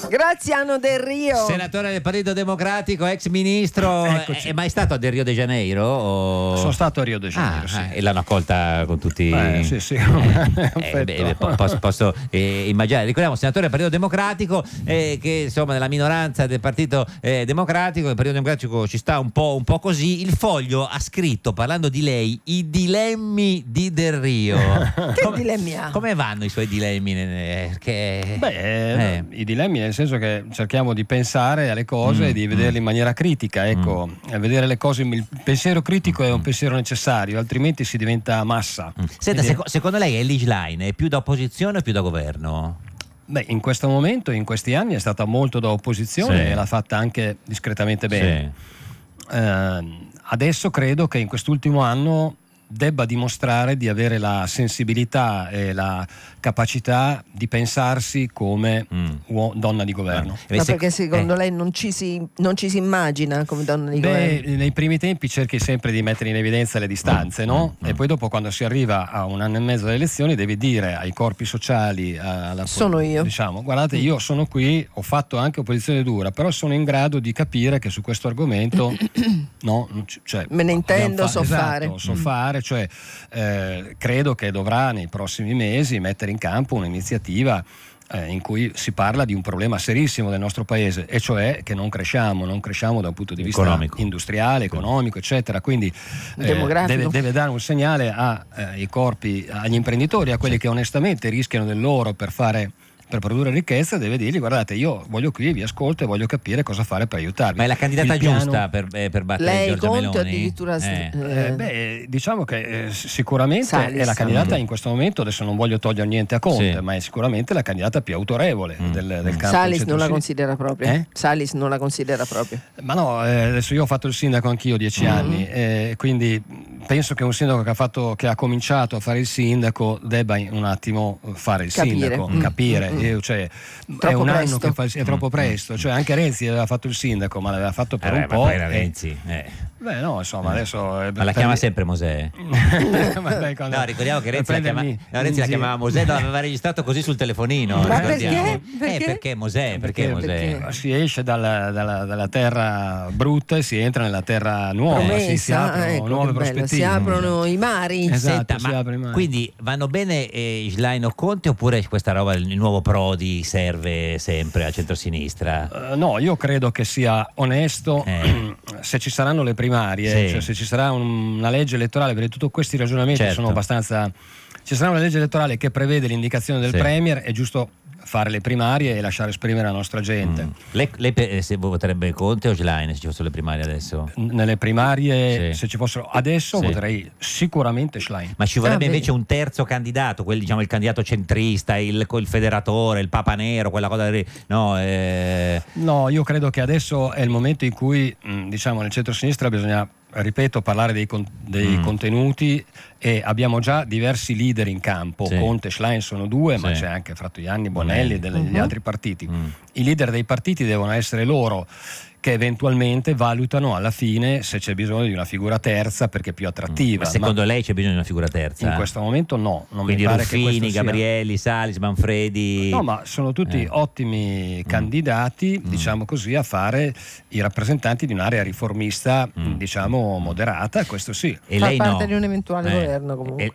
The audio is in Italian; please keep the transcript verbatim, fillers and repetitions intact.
Graziano Del Rio, senatore del Partito Democratico, ex ministro. È mai stato a Del Rio de Janeiro? O... Sono stato a Rio de Janeiro, ah, sì. ah, e l'hanno accolta con tutti. Eh, sì, sì. eh, beh, posso, posso eh, immaginare. Ricordiamo, senatore del Partito Democratico, eh, che insomma nella minoranza del Partito eh, Democratico. Il Partito Democratico ci sta un po', un po' così. Il Foglio ha scritto, parlando di lei, i dilemmi di Del Rio. che come, dilemmi ha? Come vanno i suoi dilemmi? Perché... Beh, eh. i dilemmi nel senso che cerchiamo di pensare alle cose mm, e di vederle mm. in maniera critica, ecco, mm. vedere le cose, il pensiero critico mm. è un pensiero necessario, altrimenti si diventa massa. Mm. Senta, Quindi... seco- secondo lei Elly Schlein è più da opposizione o più da governo? Beh, in questo momento, in questi anni è stata molto da opposizione, sì. e l'ha fatta anche discretamente bene. Sì. Eh, adesso credo che in quest'ultimo anno debba dimostrare di avere la sensibilità e la capacità di pensarsi come mm. uo- donna di governo. Ma no, perché secondo eh. lei non ci, si, non ci si immagina come donna di Beh, governo? Nei primi tempi cerchi sempre di mettere in evidenza le distanze, mm. no? Mm. E poi dopo, quando si arriva a un anno e mezzo dalle elezioni, devi dire ai corpi sociali, alla, sono io, diciamo, guardate, io sono qui, ho fatto anche opposizione dura, però sono in grado di capire che su questo argomento no, cioè, me ne intendo, fa- so esatto, fare so mm. fare cioè eh, credo che dovrà nei prossimi mesi mettere in campo un'iniziativa eh, in cui si parla di un problema serissimo del nostro paese, e cioè che non cresciamo, non cresciamo da un punto di vista economico. industriale, economico, eccetera, quindi eh, deve, deve dare un segnale ai eh, corpi, agli imprenditori, a quelli sì. che onestamente rischiano del loro per fare per produrre ricchezza, deve dirgli: guardate, io voglio qui, vi ascolto e voglio capire cosa fare per aiutarvi. Ma è la candidata piano... giusta per, eh, per battere lei, Giorgia Conte, Meloni? addirittura eh. Eh, beh, diciamo che eh, sicuramente Salis. è la candidata in questo momento, adesso non voglio togliere niente a Conte, sì. ma è sicuramente la candidata più autorevole mm. del, del campo. Salis non la considera proprio. Eh? Salis non la considera proprio. Ma no, eh, adesso io ho fatto il sindaco anch'io dieci mm-hmm. anni, eh, quindi penso che un sindaco che ha, fatto, che ha cominciato a fare il sindaco debba un attimo fare il capire. sindaco, mm. capire. Mm. Io, cioè, Troppo è un presto. anno che fa il, è troppo presto, cioè anche Renzi aveva fatto il sindaco, ma l'aveva fatto per eh, un beh, po'. Ma poi era e... Renzi. Eh. Beh, no, insomma, adesso. Eh, ma la chiama sempre Mosè. ma dai, quando... No, ricordiamo che Renzi, la, chiama... no, Renzi la chiamava Mosè, no, aveva registrato così sul telefonino. Ma perché? perché? Eh, perché Mosè? Perché, perché Mosè? Perché si esce dalla, dalla, dalla terra brutta e si entra nella terra nuova, Promessa, si, si aprono ecco, nuove bello, prospettive. Si aprono i mari. Esatto, Senta, si ma apre i mari. Quindi vanno bene eh, Schlein o Conte, oppure questa roba, il nuovo Prodi serve sempre al centrosinistra? Uh, no, io credo che sia onesto eh. se ci saranno le primarie, sì. cioè se ci sarà un, una legge elettorale, perché tutti questi ragionamenti certo. sono abbastanza. Ci sarà una legge elettorale che prevede l'indicazione del sì. Premier, è giusto fare le primarie e lasciare esprimere la nostra gente. Mm. Lei, lei se voterebbe Conte o Schlein se ci fossero le primarie adesso? Nelle primarie, sì. se ci fossero adesso, sì. voterei sicuramente Schlein. Ma ci vorrebbe ah, invece un terzo candidato, quel, diciamo, il candidato centrista, il, il federatore, il Papa Nero, quella cosa lì. No, eh... no, io credo che adesso è il momento in cui, diciamo, nel centro-sinistra bisogna, ripeto, parlare dei, con, dei mm. contenuti, e abbiamo già diversi leader in campo. Sì. Conte e Schlein sono due, sì. ma c'è anche Fratoianni, Bonelli e degli uh-huh. altri partiti. Mm. I leader dei partiti devono essere loro, che eventualmente valutano alla fine se c'è bisogno di una figura terza perché è più attrattiva. Ma secondo ma lei c'è bisogno di una figura terza? In questo momento no. Non Quindi mi pare Ruffini, che Gabrielli, sia... Salis, Manfredi. No, ma sono tutti eh. ottimi mm. candidati, mm. diciamo così, a fare i rappresentanti di un'area riformista, mm. diciamo, moderata, questo sì. E Fa lei parte no. di un eventuale eh. governo comunque. E,